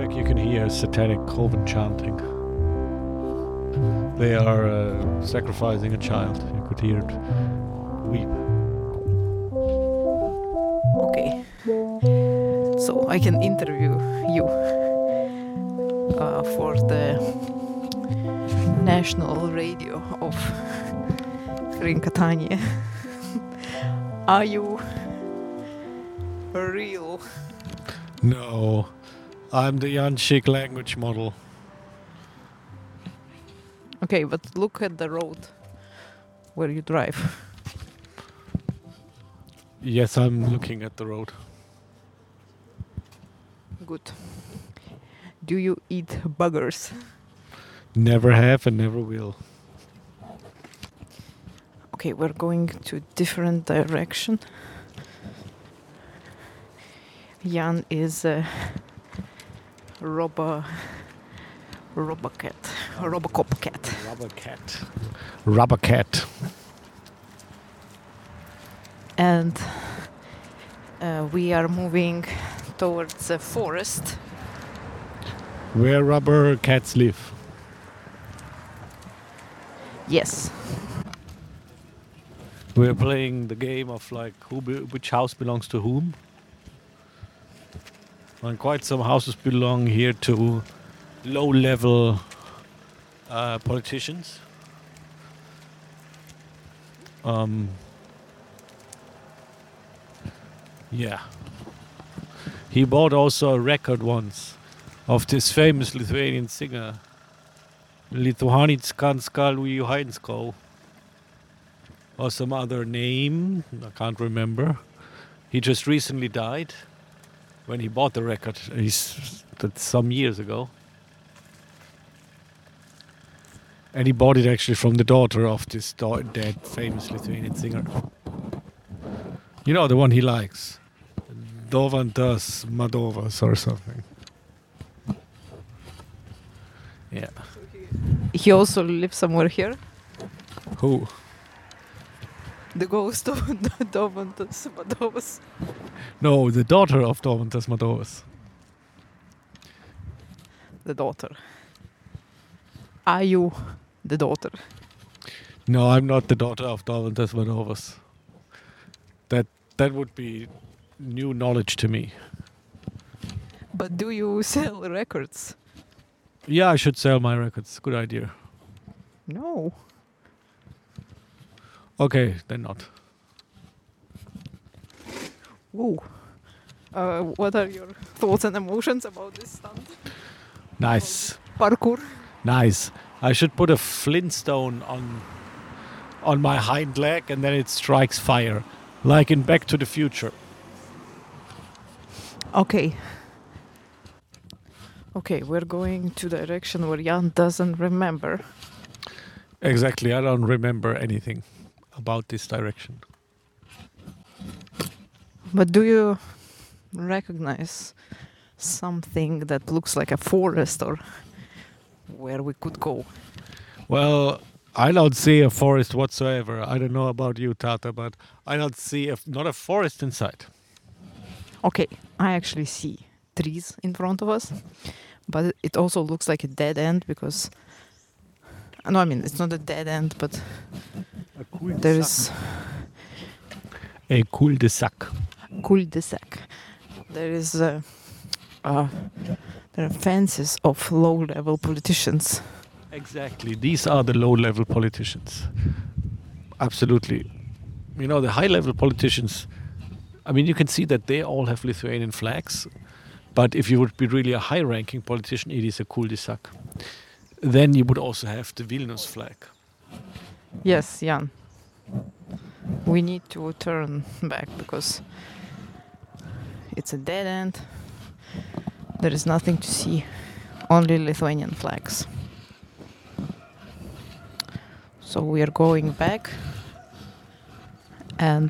like you can hear satanic coven chanting. They are sacrificing a child. You could hear it weep. Okay. So I can interview you for the national radio of Catania. Are you real? No, I'm the Yanchik language model. Okay, but look at the road where you drive. Yes, I'm looking at the road. Good. Do you eat buggers? Never have and never will. Okay, we're going to different direction. Jan is a Robocop cat. Rubber cat. And we are moving towards the forest. Where rubber cats live. Yes. We're playing the game of like which house belongs to whom. And quite some houses belong here to low-level politicians. Yeah. He bought also a record once of this famous Lithuanian singer, Lituanickanska Luhansko, or some other name, I can't remember. He just recently died when he bought the record. That's some years ago. And he bought it actually from the daughter of this dead famous Lithuanian singer. You know, the one he likes. Domantas Madovas or something. Yeah. He also lives somewhere here. Who? The ghost of Domantas Madovas. No, the daughter of Domantas Madovas. The daughter. Are you the daughter? No, I'm not the daughter of Domantas Madovas. That would be new knowledge to me. But do you sell records? Yeah, I should sell my records. Good idea. No. Okay, then not. Whoa. What are your thoughts and emotions about this stunt? Nice. Parkour. Nice. I should put a flintstone on my hind leg and then it strikes fire. Like in Back to the Future. Okay. Okay, we're going to the direction where Jan doesn't remember. Exactly, I don't remember anything about this direction. But do you recognize something that looks like a forest or where we could go? Well, I don't see a forest whatsoever. I don't know about you, Tata, but I don't see not a forest in sight. Okay, I actually see trees in front of us, but it also looks like a dead end because... No, I mean, it's not a dead end, but there is... A cul-de-sac. Cul-de-sac. There is... there are fences of low-level politicians. Exactly. These are the low-level politicians. Absolutely. You know, the high-level politicians, I mean, you can see that they all have Lithuanian flags. But if you would be really a high-ranking politician, it is a cul-de-sac. Then you would also have the Vilnius flag. Yes, Jan. We need to turn back because it's a dead end. There is nothing to see. Only Lithuanian flags. So we are going back and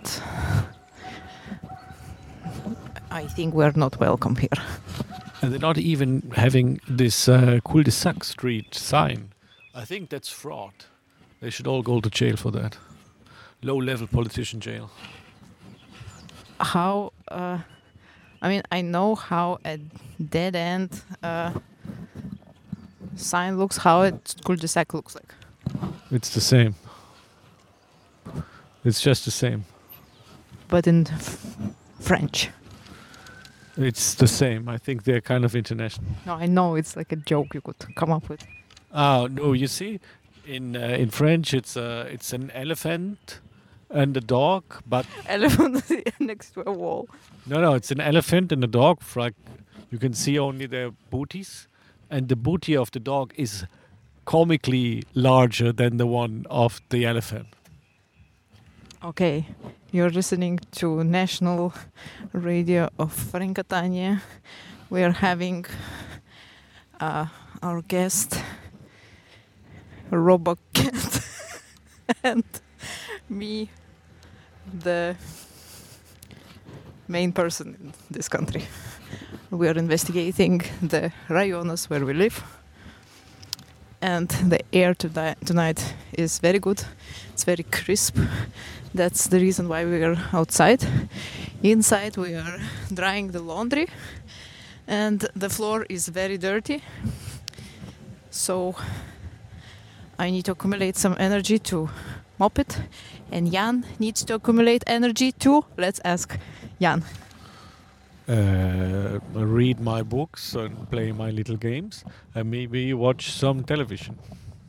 I think we are not welcome here. And they're not even having this cul-de-sac street sign. I think that's fraud. They should all go to jail for that. Low-level politician jail. How I mean, I know how a dead end sign looks, how a cul-de-sac looks like. It's the same. It's just the same. But in French. It's the same. I think they're kind of international. No, I know it's like a joke you could come up with. Oh no! You see, in French, it's an elephant and a dog, but Elephant next to a wall. no, it's an elephant and a dog. Like you can see only their booties, and the booty of the dog is comically larger than the one of the elephant. Okay, you're listening to National Radio of Francatania. We are having our guest, Robocat, and me, the main person in this country. We are investigating the rayonas where we live. And the air tonight is very good. It's very crisp. That's the reason why we are outside. Inside we are drying the laundry and the floor is very dirty. So I need to accumulate some energy to mop it. And Jan needs to accumulate energy too. Let's ask Jan. Read my books and play my little games, and maybe watch some television.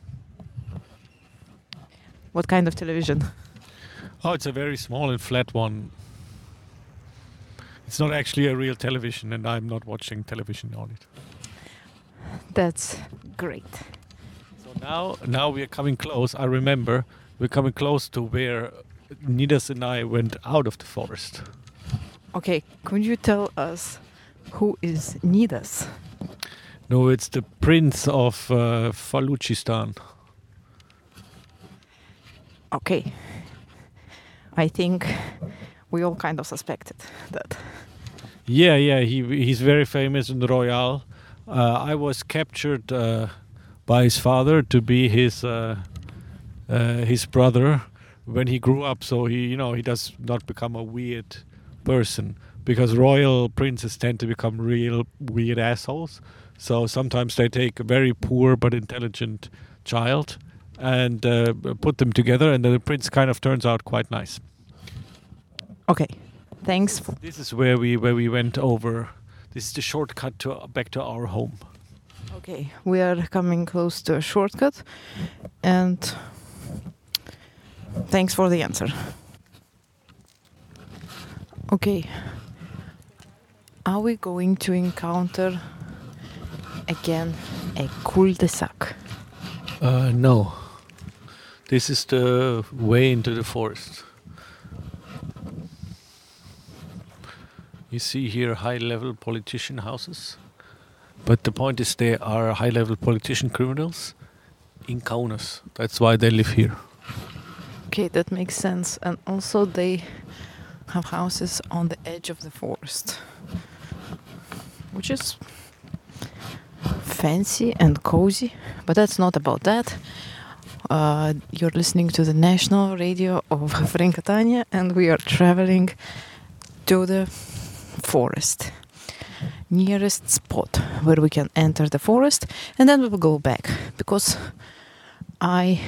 What kind of television? Oh, it's a very small and flat one. It's not actually a real television, and I'm not watching television on it. That's great. So now we are coming close. I remember we're coming close to where Nidas and I went out of the forest. Okay, could you tell us who is Nidas? No, it's the prince of Faluchistan. Okay. I think we all kind of suspected that. Yeah, he's very famous in the Royal. I was captured by his father to be his brother when he grew up. So he does not become a weird person, because royal princes tend to become real weird assholes. So sometimes they take a very poor but intelligent child and put them together, and the prince kind of turns out quite nice. Okay, thanks. This is where we went over. This is the shortcut back to our home. Okay, we are coming close to a shortcut, and thanks for the answer. Okay, are we going to encounter again a cul-de-sac? No. This is the way into the forest. You see here high-level politician houses. But the point is they are high-level politician criminals in Kaunas. That's why they live here. Okay, that makes sense. And also they have houses on the edge of the forest, which is fancy and cozy, but that's not about that. You're listening to the National Radio of Francatania, and we are traveling to the forest, nearest spot where we can enter the forest, and then we will go back, because I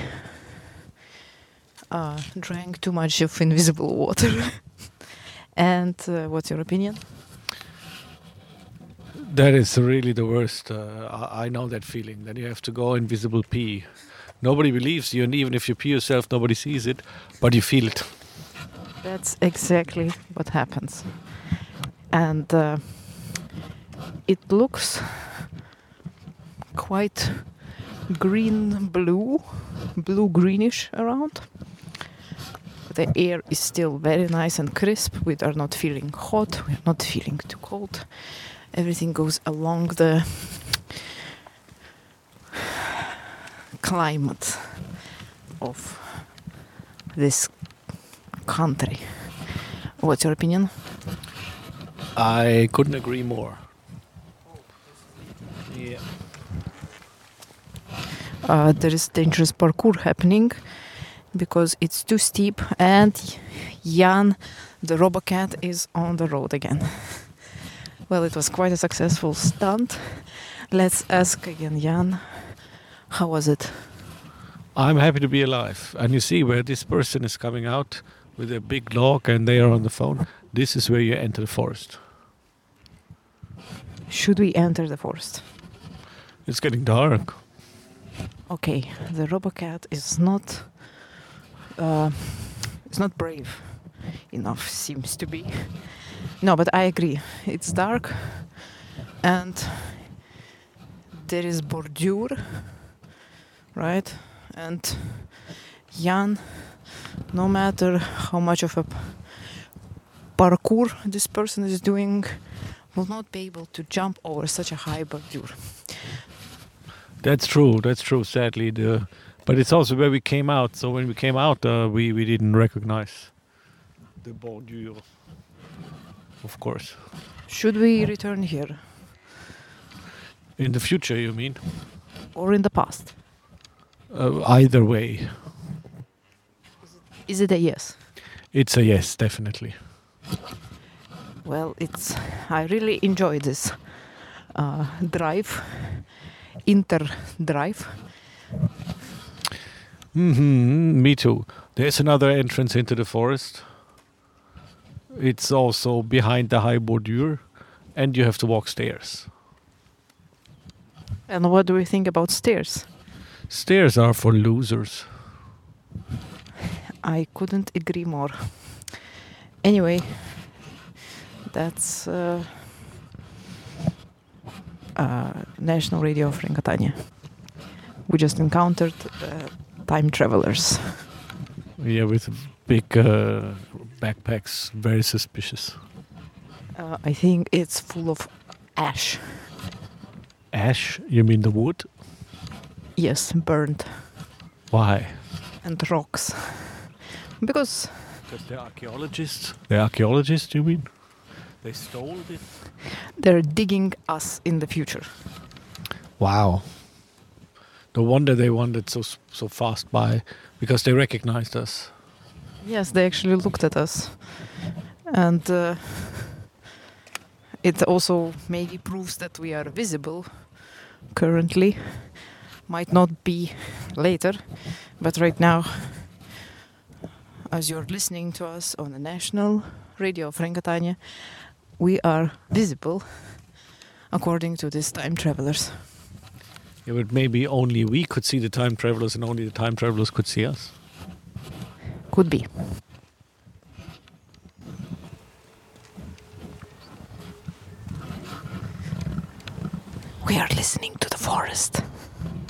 drank too much of invisible water. And what's your opinion? That is really the worst. I know that feeling. Then you have to go invisible pee. Nobody believes you, and even if you pee yourself, nobody sees it, but you feel it. That's exactly what happens. And it looks quite blue-greenish around. The air is still very nice and crisp. We are not feeling hot. We are not feeling too cold. Everything goes along the climate of this country. What's your opinion? I couldn't agree more. Yeah. There is dangerous parkour happening because it's too steep, and Jan, the Robocat, is on the road again. Well, it was quite a successful stunt. Let's ask again, Jan. How was it? I'm happy to be alive. And you see where this person is coming out with a big log and they are on the phone. This is where you enter the forest. Should we enter the forest? It's getting dark. Okay, the RoboCat is not brave enough, seems to be. No, but I agree. It's dark, and there is bordure, right? And Jan, no matter how much of a parkour this person is doing, will not be able to jump over such a high bordure. That's true, sadly. But it's also where we came out. So when we came out, we didn't recognize the bordure, of course. Should we return here? In the future, you mean? Or in the past? Either way. Is it a yes? It's a yes, definitely. Well, I really enjoy this drive, inter-drive. Me too. There's another entrance into the forest. It's also behind the high bordure, and you have to walk stairs. And what do we think about stairs? Stairs are for losers. I couldn't agree more. Anyway, that's National Radio of Catania. We just encountered time travelers. Yeah, with big backpacks, very suspicious. I think it's full of ash. Ash? You mean the wood? Yes, burned. Why? And rocks. Because they're archaeologists. They're archaeologists, you mean? They stole it? They're digging us in the future. Wow. No wonder they wandered so fast by, because they recognized us. Yes, they actually looked at us. And it also maybe proves that we are visible currently. Might not be later, but right now, as you're listening to us on the National Radio of Catania, we are visible according to these time travelers. Yeah, but maybe only we could see the time travelers and only the time travelers could see us. Could be. We are listening to the forest.